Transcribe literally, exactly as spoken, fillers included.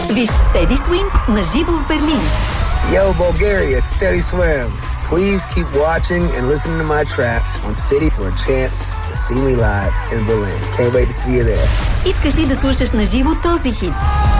Виж Теди Swims на живо в Берлин. Yo, Bulgaria, it's Teddy Swims. Please keep watching and listening to my tracks on City for a chance to see me live in Berlin. Can't wait to see you there. Искаш ли да слушаш на живо този хит?